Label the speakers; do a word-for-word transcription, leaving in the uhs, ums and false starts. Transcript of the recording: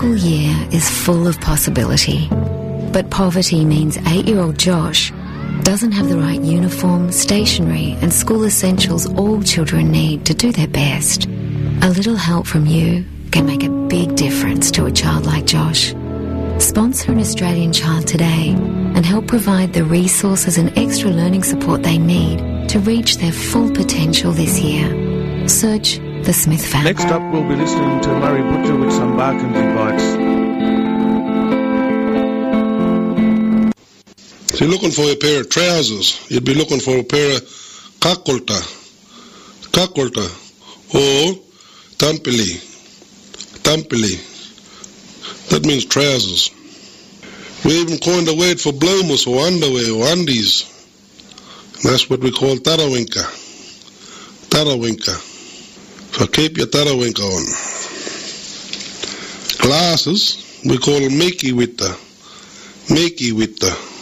Speaker 1: school year is full of possibility, but poverty means eight-year-old Josh doesn't have the right uniform, stationery and school essentials all children need to do their best. A little help from you can make a big difference to a child like Josh. Sponsor an Australian child today and help provide the resources and extra learning support they need to reach their full potential this year. Search The Smith Family.
Speaker 2: Next up, we'll be listening to Murray Butcher with some Barkindji bites.
Speaker 3: If you're looking for a pair of trousers, you'd be looking for a pair of kakolta, kakolta, or tampili, tampili. That means trousers. We even coined a word for bloomers or underwear or undies. And that's what we call tarawinka, tarawinka. So keep your tarawinka on. Glasses, we call meki witta, meki witta.